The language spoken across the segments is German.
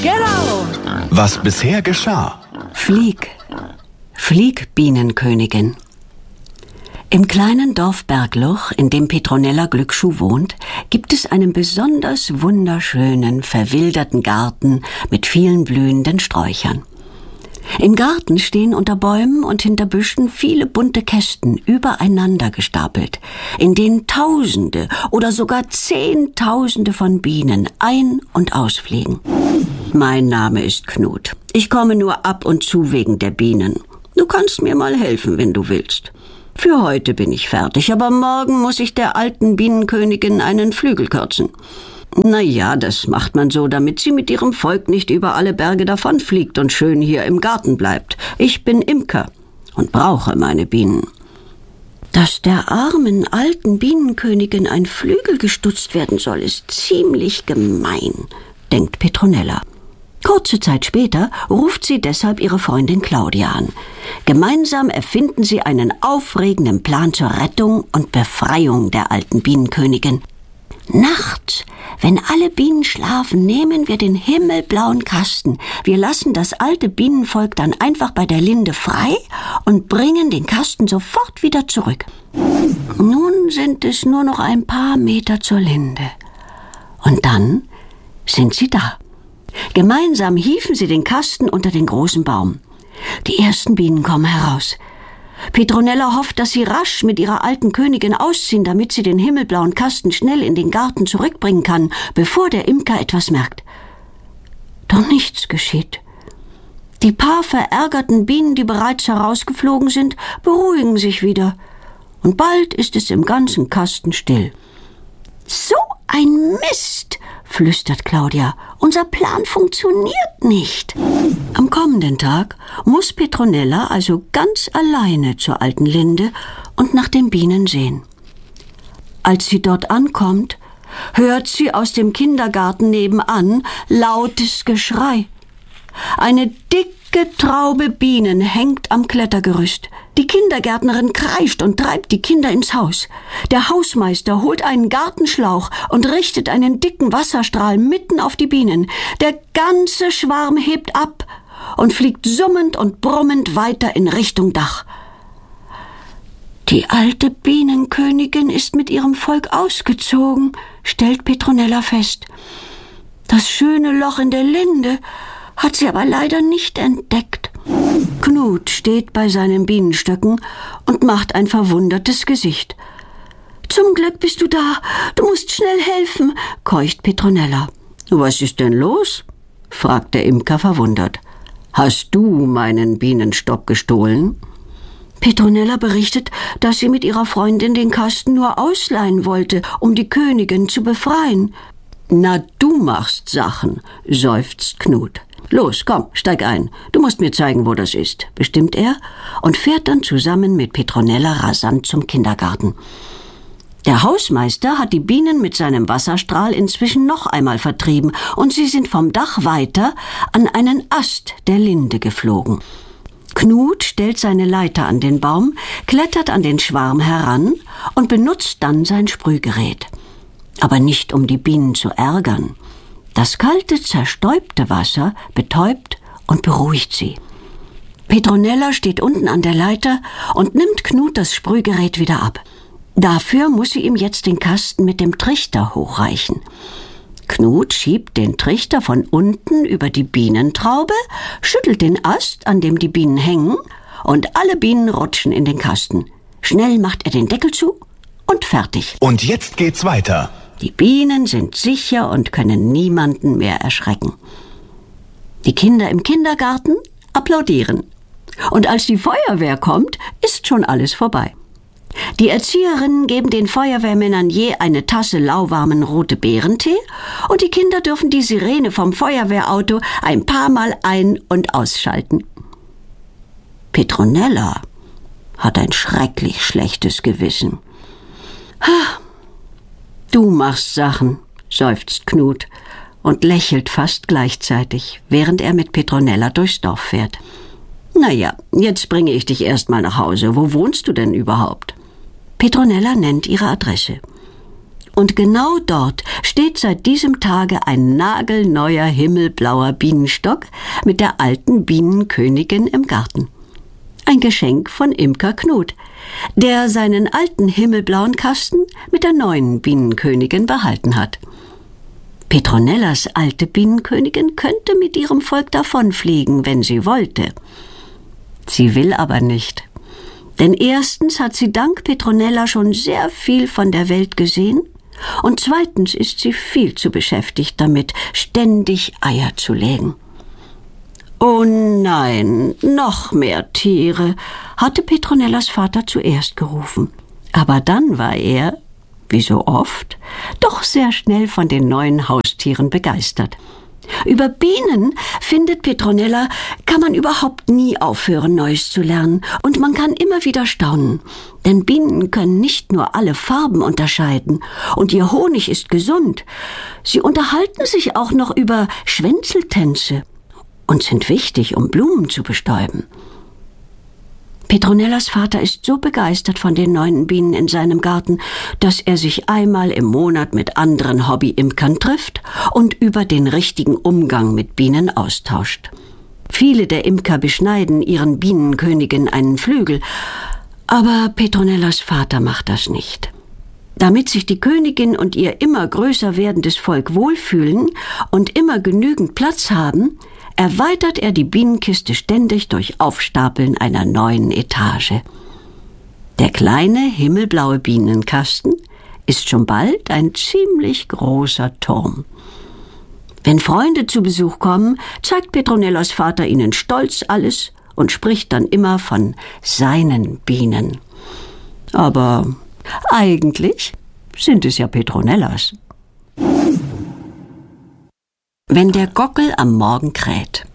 Genau. Was bisher geschah. Flieg, Bienenkönigin. Im kleinen Dorf Bergloch, in dem Petronella Glücksschuh wohnt, gibt es einen besonders wunderschönen, verwilderten Garten mit vielen blühenden Sträuchern. Im Garten stehen unter Bäumen und hinter Büschen viele bunte Kästen übereinander gestapelt, in denen Tausende oder sogar Zehntausende von Bienen ein- und ausfliegen. Mein Name ist Knut. Ich komme nur ab und zu wegen der Bienen. Du kannst mir mal helfen, wenn du willst. Für heute bin ich fertig, aber morgen muss ich der alten Bienenkönigin einen Flügel kürzen. Na ja, das macht man so, damit sie mit ihrem Volk nicht über alle Berge davonfliegt und schön hier im Garten bleibt. Ich bin Imker und brauche meine Bienen. Dass der armen alten Bienenkönigin ein Flügel gestutzt werden soll, ist ziemlich gemein, denkt Petronella. Kurze Zeit später ruft sie deshalb ihre Freundin Claudia an. Gemeinsam erfinden sie einen aufregenden Plan zur Rettung und Befreiung der alten Bienenkönigin. Nachts, wenn alle Bienen schlafen, nehmen wir den himmelblauen Kasten. Wir lassen das alte Bienenvolk dann einfach bei der Linde frei und bringen den Kasten sofort wieder zurück. Nun sind es nur noch ein paar Meter zur Linde. Und dann sind sie da. Gemeinsam hieven sie den Kasten unter den großen Baum. Die ersten Bienen kommen heraus. Petronella hofft, dass sie rasch mit ihrer alten Königin ausziehen, damit sie den himmelblauen Kasten schnell in den Garten zurückbringen kann, bevor der Imker etwas merkt. Doch nichts geschieht. Die paar verärgerten Bienen, die bereits herausgeflogen sind, beruhigen sich wieder. Und bald ist es im ganzen Kasten still. »So ein Mist«, flüstert Claudia. »Unser Plan funktioniert nicht.« Am kommenden Tag muss Petronella also ganz alleine zur alten Linde und nach den Bienen sehen. Als sie dort ankommt, hört sie aus dem Kindergarten nebenan lautes Geschrei. Eine dicke Traube Bienen hängt am Klettergerüst. Die Kindergärtnerin kreischt und treibt die Kinder ins Haus. Der Hausmeister holt einen Gartenschlauch und richtet einen dicken Wasserstrahl mitten auf die Bienen. Der ganze Schwarm hebt ab und fliegt summend und brummend weiter in Richtung Dach. Die alte Bienenkönigin ist mit ihrem Volk ausgezogen, stellt Petronella fest. Das schöne Loch in der Linde hat sie aber leider nicht entdeckt. Knut steht bei seinen Bienenstöcken und macht ein verwundertes Gesicht. »Zum Glück bist du da. Du musst schnell helfen«, keucht Petronella. »Was ist denn los?« fragt der Imker verwundert. »Hast du meinen Bienenstock gestohlen?« Petronella berichtet, dass sie mit ihrer Freundin den Kasten nur ausleihen wollte, um die Königin zu befreien. »Na, du machst Sachen«, seufzt Knut. »Los, komm, steig ein. Du musst mir zeigen, wo das ist«, bestimmt er und fährt dann zusammen mit Petronella rasant zum Kindergarten. Der Hausmeister hat die Bienen mit seinem Wasserstrahl inzwischen noch einmal vertrieben und sie sind vom Dach weiter an einen Ast der Linde geflogen. Knut stellt seine Leiter an den Baum, klettert an den Schwarm heran und benutzt dann sein Sprühgerät. Aber nicht, um die Bienen zu ärgern. Das kalte, zerstäubte Wasser betäubt und beruhigt sie. Petronella steht unten an der Leiter und nimmt Knut das Sprühgerät wieder ab. Dafür muss sie ihm jetzt den Kasten mit dem Trichter hochreichen. Knut schiebt den Trichter von unten über die Bienentraube, schüttelt den Ast, an dem die Bienen hängen, und alle Bienen rutschen in den Kasten. Schnell macht er den Deckel zu und fertig. Und jetzt geht's weiter. Die Bienen sind sicher und können niemanden mehr erschrecken. Die Kinder im Kindergarten applaudieren. Und als die Feuerwehr kommt, ist schon alles vorbei. Die Erzieherinnen geben den Feuerwehrmännern je eine Tasse lauwarmen Rote-Beeren-Tee und die Kinder dürfen die Sirene vom Feuerwehrauto ein paar Mal ein- und ausschalten. Petronella hat ein schrecklich schlechtes Gewissen. »Du machst Sachen«, seufzt Knut und lächelt fast gleichzeitig, während er mit Petronella durchs Dorf fährt. »Naja, jetzt bringe ich dich erst mal nach Hause. Wo wohnst du denn überhaupt?« Petronella nennt ihre Adresse. Und genau dort steht seit diesem Tage ein nagelneuer himmelblauer Bienenstock mit der alten Bienenkönigin im Garten. Ein Geschenk von Imker Knut, der seinen alten himmelblauen Kasten mit der neuen Bienenkönigin behalten hat. Petronellas alte Bienenkönigin könnte mit ihrem Volk davonfliegen, wenn sie wollte. Sie will aber nicht. Denn erstens hat sie dank Petronella schon sehr viel von der Welt gesehen und zweitens ist sie viel zu beschäftigt damit, ständig Eier zu legen. »Oh nein, noch mehr Tiere«, hatte Petronellas Vater zuerst gerufen. Aber dann war er, wie so oft, doch sehr schnell von den neuen Haustieren begeistert. Über Bienen, findet Petronella, kann man überhaupt nie aufhören, Neues zu lernen. Und man kann immer wieder staunen. Denn Bienen können nicht nur alle Farben unterscheiden. Und ihr Honig ist gesund. Sie unterhalten sich auch noch über Schwänzeltänze und sind wichtig, um Blumen zu bestäuben. Petronellas Vater ist so begeistert von den neuen Bienen in seinem Garten, dass er sich einmal im Monat mit anderen Hobby-Imkern trifft und über den richtigen Umgang mit Bienen austauscht. Viele der Imker beschneiden ihren Bienenköniginnen einen Flügel, aber Petronellas Vater macht das nicht. Damit sich die Königin und ihr immer größer werdendes Volk wohlfühlen und immer genügend Platz haben, erweitert er die Bienenkiste ständig durch Aufstapeln einer neuen Etage. Der kleine himmelblaue Bienenkasten ist schon bald ein ziemlich großer Turm. Wenn Freunde zu Besuch kommen, zeigt Petronellas Vater ihnen stolz alles und spricht dann immer von seinen Bienen. Aber eigentlich sind es ja Petronellas. Wenn der Gockel am Morgen kräht.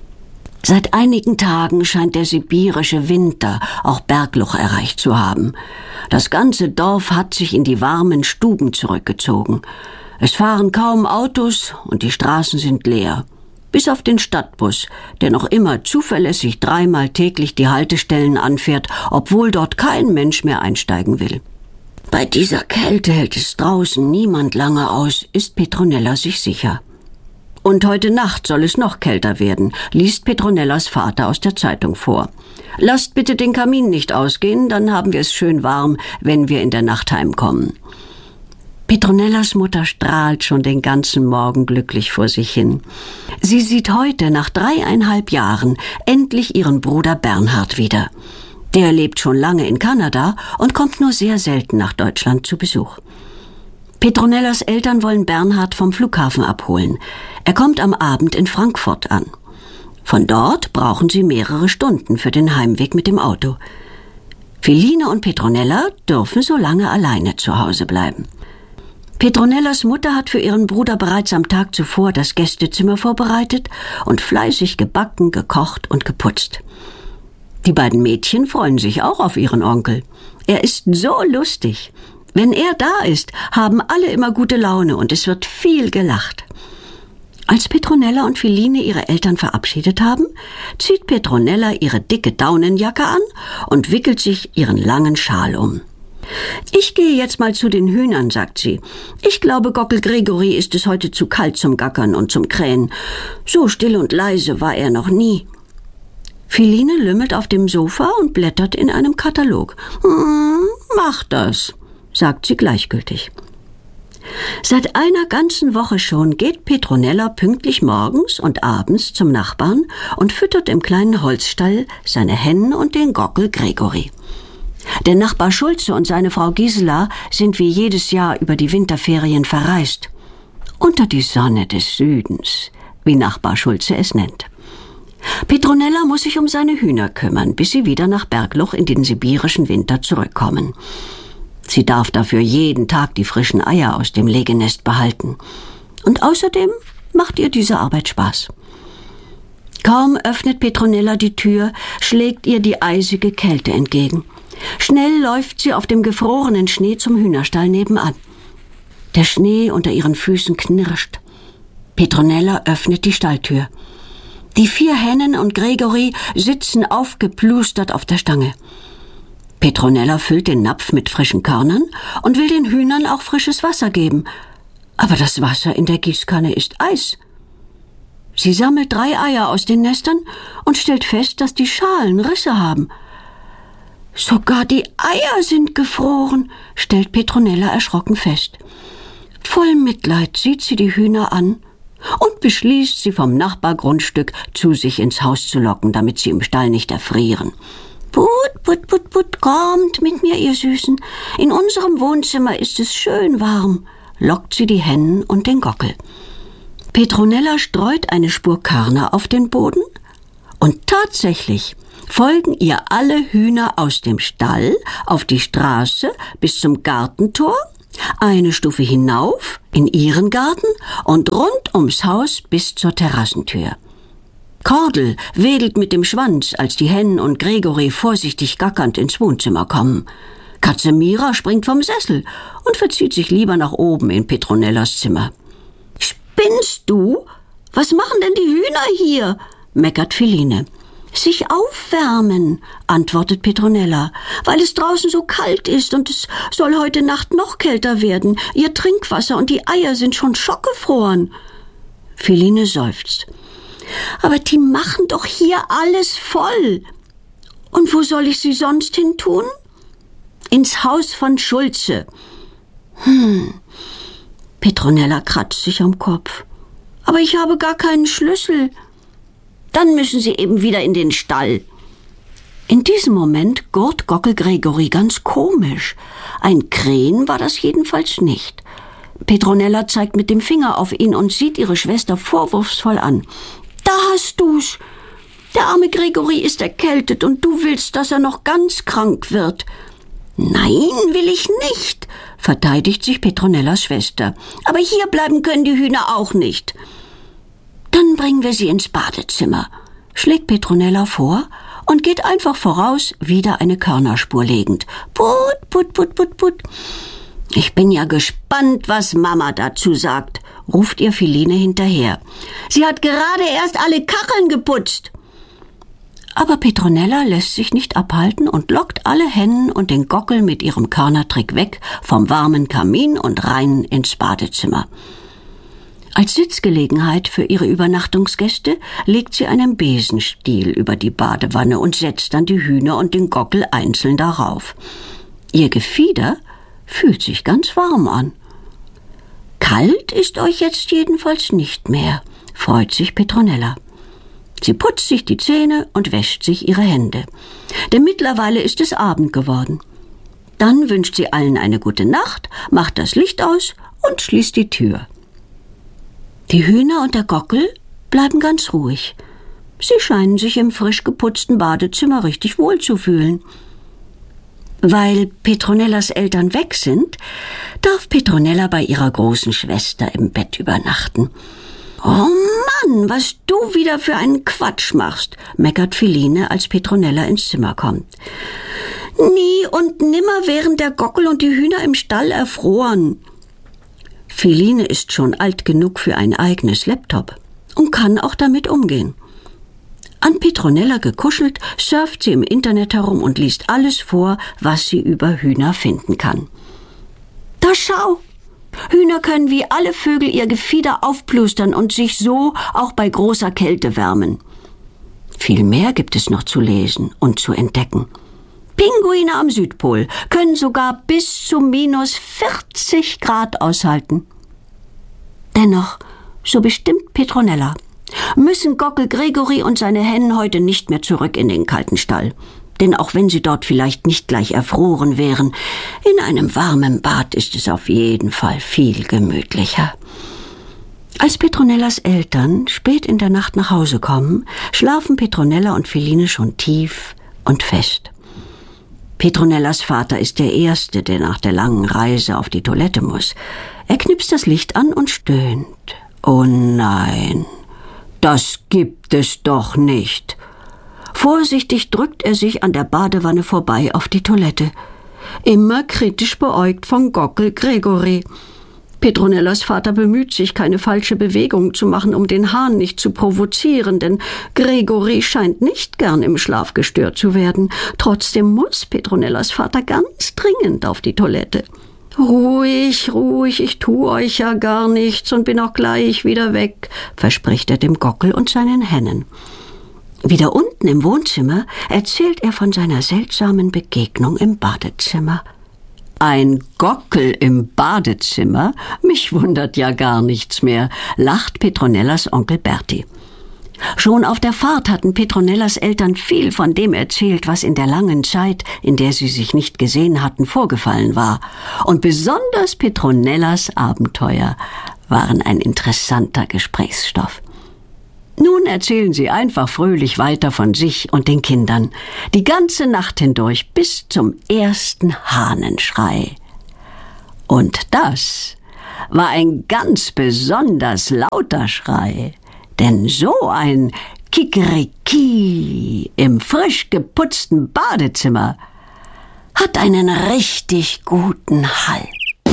Seit einigen Tagen scheint der sibirische Winter auch Bergloch erreicht zu haben. Das ganze Dorf hat sich in die warmen Stuben zurückgezogen. Es fahren kaum Autos und die Straßen sind leer. Bis auf den Stadtbus, der noch immer zuverlässig 3-mal täglich die Haltestellen anfährt, obwohl dort kein Mensch mehr einsteigen will. Bei dieser Kälte hält es draußen niemand lange aus, ist Petronella sich sicher. Und heute Nacht soll es noch kälter werden, liest Petronellas Vater aus der Zeitung vor. Lasst bitte den Kamin nicht ausgehen, dann haben wir es schön warm, wenn wir in der Nacht heimkommen. Petronellas Mutter strahlt schon den ganzen Morgen glücklich vor sich hin. Sie sieht heute, nach 3,5 Jahren, endlich ihren Bruder Bernhard wieder. Der lebt schon lange in Kanada und kommt nur sehr selten nach Deutschland zu Besuch. Petronellas Eltern wollen Bernhard vom Flughafen abholen. Er kommt am Abend in Frankfurt an. Von dort brauchen sie mehrere Stunden für den Heimweg mit dem Auto. Feline und Petronella dürfen so lange alleine zu Hause bleiben. Petronellas Mutter hat für ihren Bruder bereits am Tag zuvor das Gästezimmer vorbereitet und fleißig gebacken, gekocht und geputzt. Die beiden Mädchen freuen sich auch auf ihren Onkel. Er ist so lustig. Wenn er da ist, haben alle immer gute Laune und es wird viel gelacht. Als Petronella und Feline ihre Eltern verabschiedet haben, zieht Petronella ihre dicke Daunenjacke an und wickelt sich ihren langen Schal um. »Ich gehe jetzt mal zu den Hühnern«, sagt sie. »Ich glaube, Gockel Gregory ist es heute zu kalt zum Gackern und zum Krähen. So still und leise war er noch nie.« Feline lümmelt auf dem Sofa und blättert in einem Katalog. »Mach das«, sagt sie gleichgültig. Seit einer ganzen Woche schon geht Petronella pünktlich morgens und abends zum Nachbarn und füttert im kleinen Holzstall seine Hennen und den Gockel Gregory. Der Nachbar Schulze und seine Frau Gisela sind wie jedes Jahr über die Winterferien verreist. Unter die Sonne des Südens, wie Nachbar Schulze es nennt. Petronella muss sich um seine Hühner kümmern, bis sie wieder nach Bergloch in den sibirischen Winter zurückkommen. Sie darf dafür jeden Tag die frischen Eier aus dem Legenest behalten. Und außerdem macht ihr diese Arbeit Spaß. Kaum öffnet Petronella die Tür, schlägt ihr die eisige Kälte entgegen. Schnell läuft sie auf dem gefrorenen Schnee zum Hühnerstall nebenan. Der Schnee unter ihren Füßen knirscht. Petronella öffnet die Stalltür. Die 4 Hennen und Gregory sitzen aufgeplustert auf der Stange. Petronella füllt den Napf mit frischen Körnern und will den Hühnern auch frisches Wasser geben. Aber das Wasser in der Gießkanne ist Eis. Sie sammelt 3 Eier aus den Nestern und stellt fest, dass die Schalen Risse haben. Sogar die Eier sind gefroren, stellt Petronella erschrocken fest. Voll Mitleid sieht sie die Hühner an und beschließt, sie vom Nachbargrundstück zu sich ins Haus zu locken, damit sie im Stall nicht erfrieren. Put, put, put, put, kommt mit mir, ihr Süßen. In unserem Wohnzimmer ist es schön warm, lockt sie die Hennen und den Gockel. Petronella streut eine Spur Körner auf den Boden und tatsächlich folgen ihr alle Hühner aus dem Stall auf die Straße bis zum Gartentor, eine Stufe hinauf in ihren Garten und rund ums Haus bis zur Terrassentür. Kordel wedelt mit dem Schwanz, als die Hennen und Gregory vorsichtig gackernd ins Wohnzimmer kommen. Katze Mira springt vom Sessel und verzieht sich lieber nach oben in Petronellas Zimmer. »Spinnst du? Was machen denn die Hühner hier?« meckert Feline. »Sich aufwärmen«, antwortet Petronella, »weil es draußen so kalt ist und es soll heute Nacht noch kälter werden. Ihr Trinkwasser und die Eier sind schon schockgefroren.« Feline seufzt. »Aber die machen doch hier alles voll. Und wo soll ich sie sonst hin tun?« »Ins Haus von Schulze.« Petronella kratzt sich am Kopf. »Aber ich habe gar keinen Schlüssel.« »Dann müssen Sie eben wieder in den Stall.« In diesem Moment gurrt Gockel Gregory ganz komisch. Ein Krähen war das jedenfalls nicht. Petronella zeigt mit dem Finger auf ihn und sieht ihre Schwester vorwurfsvoll an. »Da hast du's. Der arme Gregory ist erkältet und du willst, dass er noch ganz krank wird.« »Nein, will ich nicht«, verteidigt sich Petronellas Schwester. »Aber hier bleiben können die Hühner auch nicht.« »Dann bringen wir sie ins Badezimmer«, schlägt Petronella vor und geht einfach voraus, wieder eine Körnerspur legend. »Put, put, put, put, put.« »Ich bin ja gespannt, was Mama dazu sagt«, ruft ihr Feline hinterher. »Sie hat gerade erst alle Kacheln geputzt.« Aber Petronella lässt sich nicht abhalten und lockt alle Hennen und den Gockel mit ihrem Körnertrick weg vom warmen Kamin und rein ins Badezimmer. Als Sitzgelegenheit für ihre Übernachtungsgäste legt sie einen Besenstiel über die Badewanne und setzt dann die Hühner und den Gockel einzeln darauf. Ihr Gefieder fühlt sich ganz warm an. Kalt ist euch jetzt jedenfalls nicht mehr, freut sich Petronella. Sie putzt sich die Zähne und wäscht sich ihre Hände. Denn mittlerweile ist es Abend geworden. Dann wünscht sie allen eine gute Nacht, macht das Licht aus und schließt die Tür. Die Hühner und der Gockel bleiben ganz ruhig. Sie scheinen sich im frisch geputzten Badezimmer richtig wohl zu fühlen. Weil Petronellas Eltern weg sind, darf Petronella bei ihrer großen Schwester im Bett übernachten. »Oh Mann, was du wieder für einen Quatsch machst«, meckert Feline, als Petronella ins Zimmer kommt. »Nie und nimmer wären der Gockel und die Hühner im Stall erfroren.« Feline ist schon alt genug für ein eigenes Laptop und kann auch damit umgehen. An Petronella gekuschelt, surft sie im Internet herum und liest alles vor, was sie über Hühner finden kann. »Da schau! Hühner können wie alle Vögel ihr Gefieder aufplustern und sich so auch bei großer Kälte wärmen.« Viel mehr gibt es noch zu lesen und zu entdecken. Pinguine am Südpol können sogar bis zu minus 40 Grad aushalten. Dennoch, so bestimmt Petronella, müssen Gockel Gregory und seine Hennen heute nicht mehr zurück in den kalten Stall. Denn auch wenn sie dort vielleicht nicht gleich erfroren wären, in einem warmen Bad ist es auf jeden Fall viel gemütlicher. Als Petronellas Eltern spät in der Nacht nach Hause kommen, schlafen Petronella und Feline schon tief und fest. Petronellas Vater ist der Erste, der nach der langen Reise auf die Toilette muss. Er knipst das Licht an und stöhnt. »Oh nein, das gibt es doch nicht!« Vorsichtig drückt er sich an der Badewanne vorbei auf die Toilette. Immer kritisch beäugt von Gockel Gregory. Petronellas Vater bemüht sich, keine falsche Bewegung zu machen, um den Hahn nicht zu provozieren, denn Gregory scheint nicht gern im Schlaf gestört zu werden. Trotzdem muss Petronellas Vater ganz dringend auf die Toilette. »Ruhig, ruhig, ich tue euch ja gar nichts und bin auch gleich wieder weg«, verspricht er dem Gockel und seinen Hennen. Wieder unten im Wohnzimmer erzählt er von seiner seltsamen Begegnung im Badezimmer. »Ein Gockel im Badezimmer? Mich wundert ja gar nichts mehr«, lacht Petronellas Onkel Berti. Schon auf der Fahrt hatten Petronellas Eltern viel von dem erzählt, was in der langen Zeit, in der sie sich nicht gesehen hatten, vorgefallen war. Und besonders Petronellas Abenteuer waren ein interessanter Gesprächsstoff. Nun erzählen sie einfach fröhlich weiter von sich und den Kindern, die ganze Nacht hindurch bis zum ersten Hahnenschrei. Und das war ein ganz besonders lauter Schrei, denn so ein Kikeriki im frisch geputzten Badezimmer hat einen richtig guten Halt.